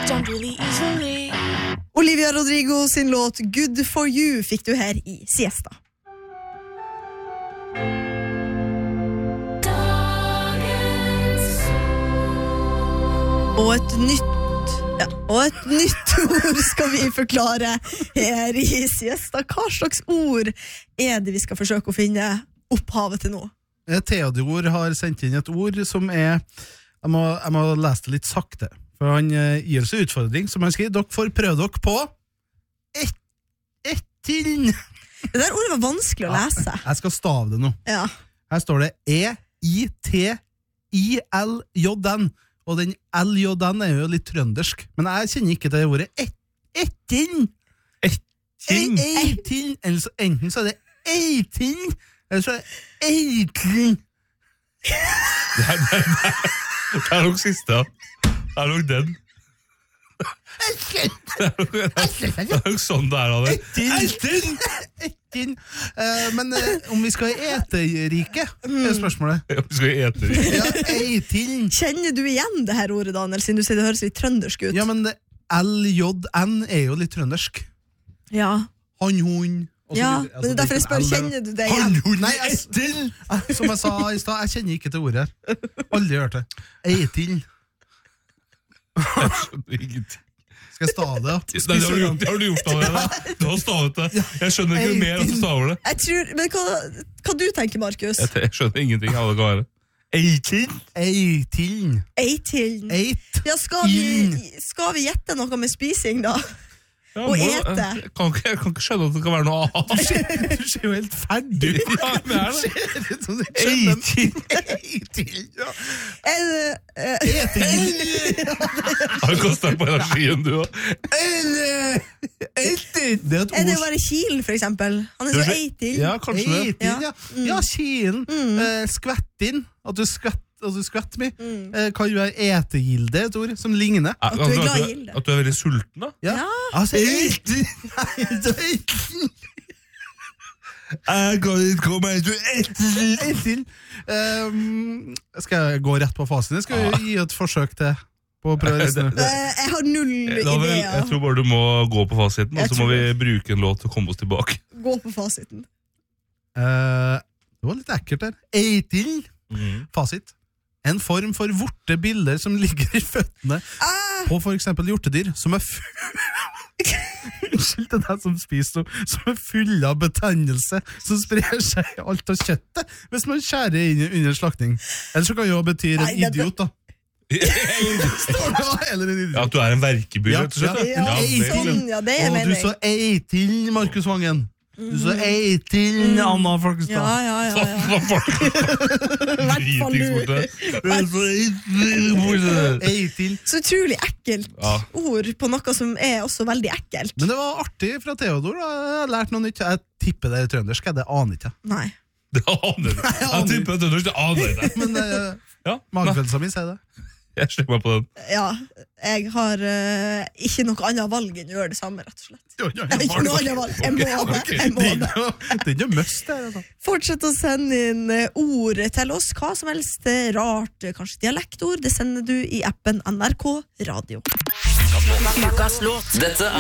don't really easily. Olivia Rodrigo sin låt Good For You fikk du her i Siesta. Og et nytt ord skal vi forklare her i Siesta. Hva slags ord er det vi skal forsøke å finne opphavet til nå? Theodor har sendt inn et ord som er jeg må lese det litt sakte, for han gir oss en utfordring som han skriver. Dere får prøve dere på ettin. Det der ordet var vanskelig å lese. Jeg skal stave det nå. Ja. Her står det E-I-T-I-L-J-N, og den L-J-N er jo litt trøndersk, men jeg kjenner ikke til det ordet ettin. Ettin. Enten så er det eitin, eller så er det eitlen. Det er nok siste, ja. Det er nok den. Det er nok sånn det er av det. Ettin. Men om vi skal i eterike, er spørsmålet. Ja, vi skal i eterike. Ja, eitin. Kjenner du igjen det her ordet, Daniel, siden du sier det høres litt trøndersk ut? Ja, men L-J-N er jo litt trøndersk. Ja. Han, hun. Ja, men det er derfor jeg spør, kjenner du det igjen? Nei, som jeg sa i sted, jeg kjenner ikke til ordet her. Aldri hørt det. Eitin. Jeg skjønner ingenting. Skal jeg stave det? Nei, det har du gjort allerede. Du har stavet det. Jeg skjønner ikke mer at du staver det. Jeg tror, men hva du tenker, Markus? Jeg skjønner ingenting av det gare. Eitin. Ja, skal vi gjette noe med spising da? Ja, og ete. Jeg kan ikke skjønne at det kan være noe annet. Du ser jo helt ferdig. Ja, det er det. Eitin. Har du kastet deg på energien, du også? Eitin. Er det bare Kilen, for eksempel? Han er så eitin. Ja, kanskje det. Ja, Kilen. Skvettin. At du skvetter meg. Kan jo være etegilde, et ord som ligner. At du er glad i gilde. At du er veldig sulten, da? Ja. Altså, eitin. Jeg kan ikke komme til eitin. Skal jeg gå rett på fasiten? Skal jeg gi et forsøk til på å prøve resten? Jeg har null ideer. Jeg tror bare du må gå på fasiten, og så må vi bruke en låt til å komme oss tilbake. Gå på fasiten. Det var litt ekkelt der. Eitin. Fasit. En form for vorte bilder som ligger i føttene på for eksempel hjortedyr, som er unnskyld til deg som spiser noe, som er full av betennelse, som sprer seg i alt av kjøttet, hvis man skjærer inn under slakting. Eller så kan jo bety en idiot, da. Ja, at du er en verkebyr, rett og slett. Ja, det er mening. Du så eitil, Markus Vangen. Du så eitil, Anna Folkestad. Ja. Hvertfall du. Eitil. Så utrolig ekkelt ord på noe som er også veldig ekkelt. Men det var artig fra Theodor, da. Jeg har lært noe nytt. Jeg tipper det er trøndersk, det aner ikke. Nei. Det aner du. Jeg tipper det er trøndersk, det aner jeg. Men magefølelsen min sier det. Jeg slenger meg på den. Ja, jeg har ikke noe annet valg enn å gjøre det samme, rett og slett. Jeg har ikke noe annet valg. Jeg må det. Det er jo must der. Fortsett å sende inn ord til oss, hva som helst rart, kanskje dialektord. Det sender du i appen NRK Radio. Ukas låt. Dette